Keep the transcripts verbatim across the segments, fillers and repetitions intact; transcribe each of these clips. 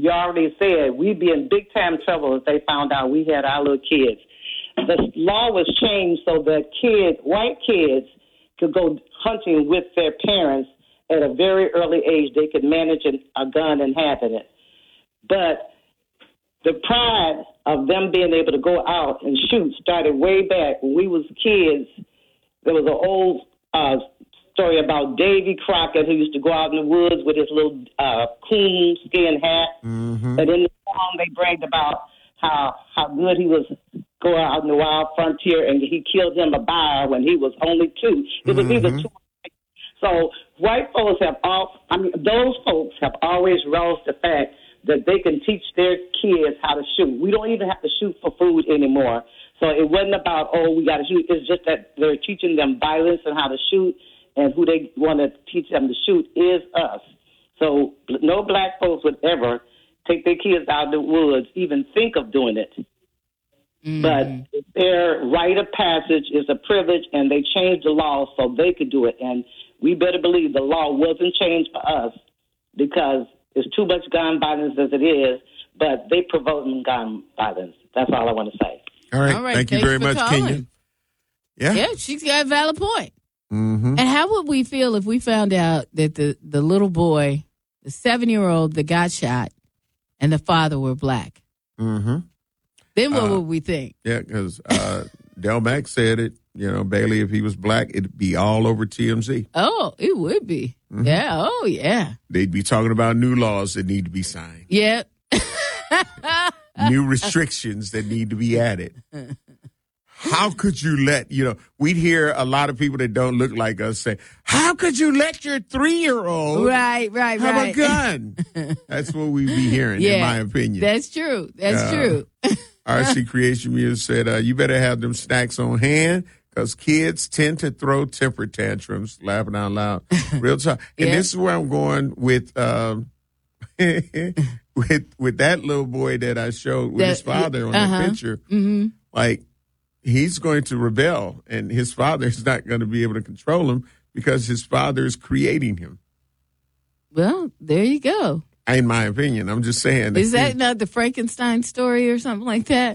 you already said, we'd be in big time trouble if they found out we had our little kids. The law was changed so that kids, white kids, could go hunting with their parents at a very early age. They could manage a gun and have it. But the pride of them being able to go out and shoot started way back when we was kids. There was an old uh, story about Davy Crockett, who used to go out in the woods with his little uh, coon skin hat. Mm-hmm. And in the song, they bragged about how how good he was going out in the wild frontier, and he killed him a bear when he was only two. It was mm-hmm. either two. So white folks have all, I mean, those folks have always relished the fact that they can teach their kids how to shoot. We don't even have to shoot for food anymore. So it wasn't about, oh, we got to shoot. It's just that they're teaching them violence and how to shoot, and who they want to teach them to shoot is us. So no black folks would ever take their kids out of the woods, even think of doing it. Mm. But their rite of passage is a privilege, and they changed the law so they could do it. And we better believe the law wasn't changed for us, because there's too much gun violence as it is, but they promoting gun violence. That's all I want to say. All right. All right. Thank you very much, calling. Kenya. Yeah. Yeah, she's got a valid point. Mm-hmm. And how would we feel if we found out that the, the little boy, the seven-year-old that got shot, and the father were black? Mm-hmm. Then what uh, would we think? Yeah, because uh, Del Mack said it. You know, Bailey, if he was black, it'd be all over T M Z. Oh, it would be. Mm-hmm. Yeah. Oh, yeah. They'd be talking about new laws that need to be signed. Yeah. New restrictions that need to be added. How could you let, you know, we'd hear a lot of people that don't look like us say, how could you let your three-year-old right, right, have right. a gun? That's what we'd be hearing, yeah, in my opinion. That's true. That's uh, true. R C Creation Muse said, uh, you better have them snacks on hand, because kids tend to throw temper tantrums, laughing out loud. Real talk. And yeah. This is where I'm going with um, with with that little boy that I showed with that, his father on uh-huh. the picture. Mm-hmm. Like, he's going to rebel, and his father is not going to be able to control him because his father is creating him. Well, there you go. In my opinion, I'm just saying. Is that not the Frankenstein story or something like that?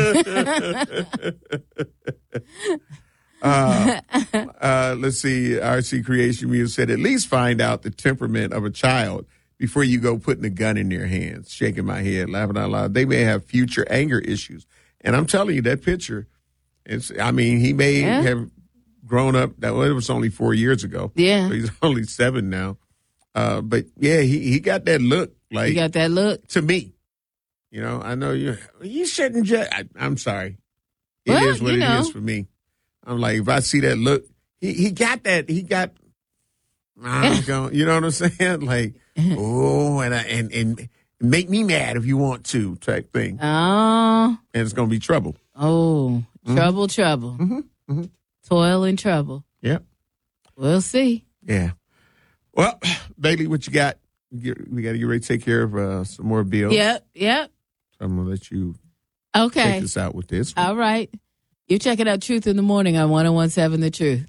uh, uh, let's see. R C Creation Muse said, at least find out the temperament of a child before you go putting a gun in their hands. Shaking my head, laughing out loud. They may have future anger issues. And I'm telling you, that picture, it's, I mean, he may yeah. have grown up. That well, it was only four years ago. Yeah. So he's only seven now. Uh, but, yeah, he, he got that look. Like, you got that look? To me. You know, I know you you shouldn't just, I, I'm sorry. It well, is what it know. is for me. I'm like, if I see that look, he, he got that, he got, I'm going, you know what I'm saying? Like, oh, and, I, and, and make me mad if you want to type thing. Oh. And it's going to be trouble. Oh, mm-hmm. trouble, trouble. Mm-hmm. Mm-hmm. Toil and trouble. Yep. We'll see. Yeah. Well, Bailey, what you got? Get, we got to get ready to take care of uh, some more bills. Yep, yep. So I'm going to let you okay. take us out with this one. All right. You're checking out Truth in the Morning on one oh one seven The Truth.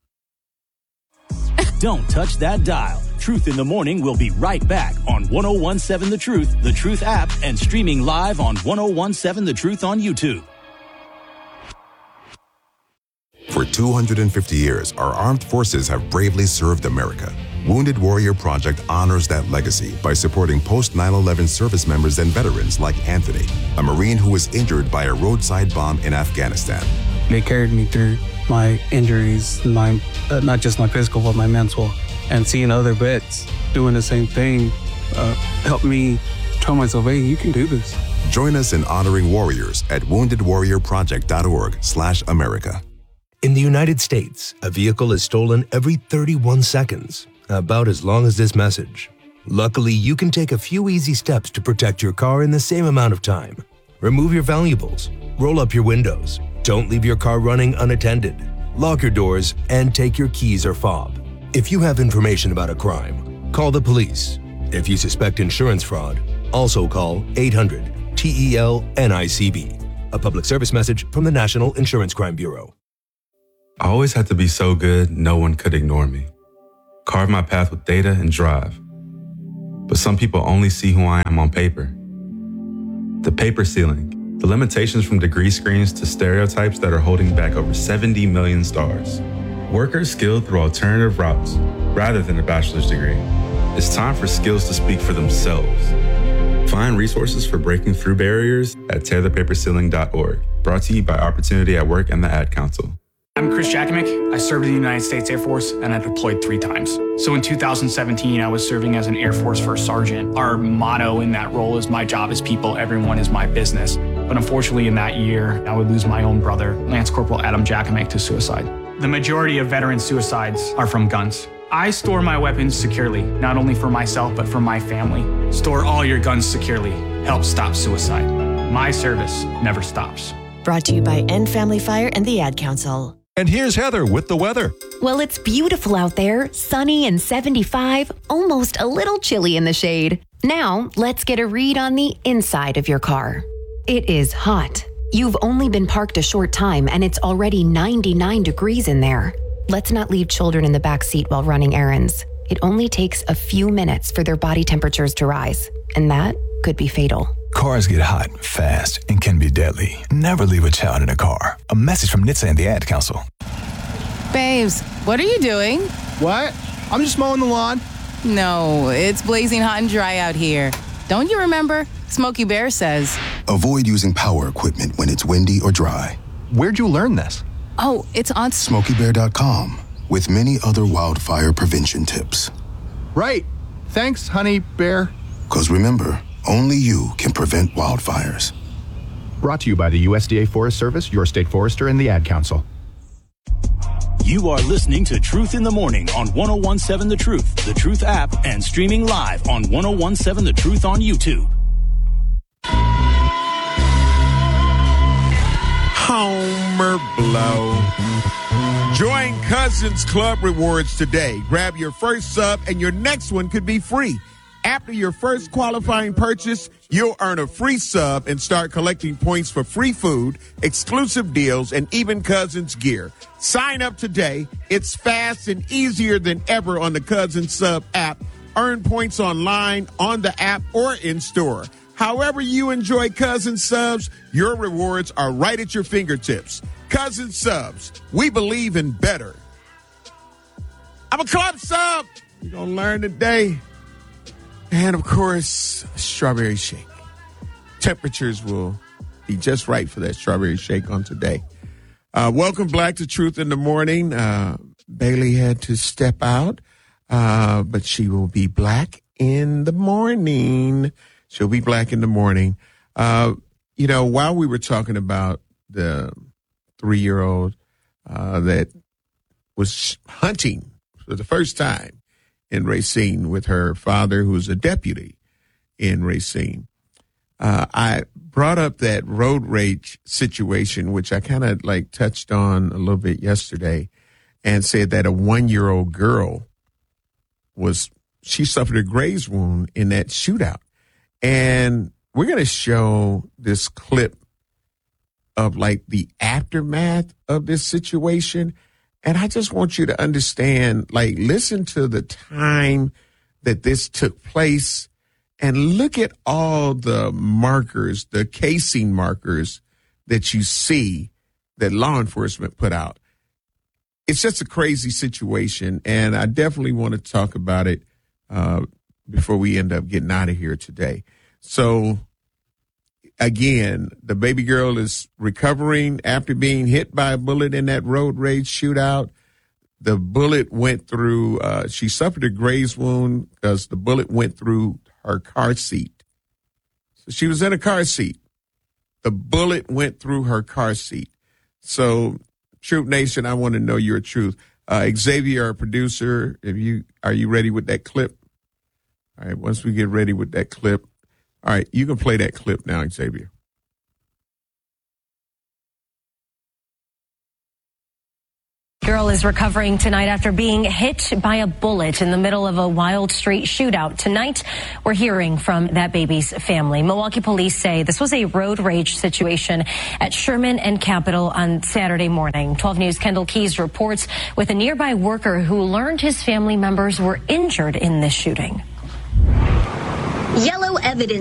Don't touch that dial. Truth in the Morning will be right back on one oh one seven The Truth, The Truth app, and streaming live on one oh one seven The Truth on YouTube. For two hundred fifty years, our armed forces have bravely served America. Wounded Warrior Project honors that legacy by supporting post nine eleven service members and veterans like Anthony, a Marine who was injured by a roadside bomb in Afghanistan. They carried me through my injuries, my uh, not just my physical, but my mental. And seeing other vets doing the same thing uh, helped me tell myself, hey, you can do this. Join us in honoring warriors at wounded warrior project dot org slash America. In the United States, a vehicle is stolen every thirty-one seconds, about as long as this message. Luckily, you can take a few easy steps to protect your car in the same amount of time. Remove your valuables, roll up your windows, don't leave your car running unattended, lock your doors, and take your keys or fob. If you have information about a crime, call the police. If you suspect insurance fraud, also call eight hundred T E L N I C B. A public service message from the National Insurance Crime Bureau. I always had to be so good, no one could ignore me. Carve my path with data and drive. but some people only see who I am on paper. The paper ceiling, the limitations from degree screens to stereotypes that are holding back over seventy million stars. Workers skilled through alternative routes rather than a bachelor's degree. It's time for skills to speak for themselves. Find resources for breaking through barriers at tear the paper ceiling dot org. Brought to you by Opportunity at Work and the Ad Council. I'm Chris Jakimick. I served in the United States Air Force and I deployed three times. So in two thousand seventeen, I was serving as an Air Force First Sergeant. Our motto in that role is my job is people, everyone is my business. But unfortunately in that year, I would lose my own brother, Lance Corporal Adam Jakimick, to suicide. The majority of veteran suicides are from guns. I store my weapons securely, not only for myself, but for my family. Store all your guns securely. Help stop suicide. My service never stops. Brought to you by End Family Fire and the Ad Council. And here's Heather with the weather. Well, it's beautiful out there, sunny and seventy-five, almost a little chilly in the shade. Now, let's get a read on the inside of your car. It is hot. You've only been parked a short time and it's already ninety-nine degrees in there. Let's not leave children in the back seat while running errands. It only takes a few minutes for their body temperatures to rise, and that could be fatal. Cars get hot, fast, and can be deadly. Never leave a child in a car. A message from N H T S A and the Ad Council. Babes, what are you doing? What? I'm just mowing the lawn. No, it's blazing hot and dry out here. Don't you remember? Smokey Bear says, avoid using power equipment when it's windy or dry. Where'd you learn this? Oh, it's on Smokey Bear dot com with many other wildfire prevention tips. Right. Thanks, honey bear. Because remember, only you can prevent wildfires. Brought to you by the U S D A Forest Service, your state forester, and the Ad Council. You are listening to Truth in the Morning on one oh one seven The Truth, The Truth app, and streaming live on one oh one seven The Truth on YouTube. Homer blow. Join Cousins Club Rewards today. Grab your first sub and your next one could be free. After your first qualifying purchase, you'll earn a free sub and start collecting points for free food, exclusive deals, and even Cousins gear. Sign up today. It's fast and easier than ever on the Cousins Sub app. Earn points online, on the app, or in store. However you enjoy Cousins Subs, your rewards are right at your fingertips. Cousins Subs, we believe in better. I'm a club sub. You're going to learn today. And, of course, strawberry shake. Temperatures will be just right for that strawberry shake on today. Uh, welcome back to Truth in the Morning. Uh, Bailey had to step out, uh, but she will be black in the morning. She'll be black in the morning. Uh, you know, while we were talking about the three-year-old uh, that was hunting for the first time in Racine with her father, who's a deputy in Racine, uh, I brought up that road rage situation, which I kind of like touched on a little bit yesterday, and said that a one-year-old girl was, she suffered a graze wound in that shootout. And we're going to show this clip of like the aftermath of this situation. And I just want you to understand, like, listen to the time that this took place and look at all the markers, the casing markers that you see that law enforcement put out. It's just a crazy situation. And I definitely want to talk about it uh, before we end up getting out of here today. So, again, the baby girl is recovering after being hit by a bullet in that road rage shootout. The bullet went through, uh, she suffered a graze wound because the bullet went through her car seat. So she was in a car seat. The bullet went through her car seat. So, Truth Nation, I want to know your truth. Uh, Xavier, our producer, if you are you ready with that clip? All right, once we get ready with that clip. All right, you can play that clip now, Xavier. Girl is recovering tonight after being hit by a bullet in the middle of a Wild Street shootout. Tonight, we're hearing from that baby's family. Milwaukee police say this was a road rage situation at Sherman and Capitol on Saturday morning. twelve News' Kendall Keys reports with a nearby worker who learned his family members were injured in this shooting. Yellow evidence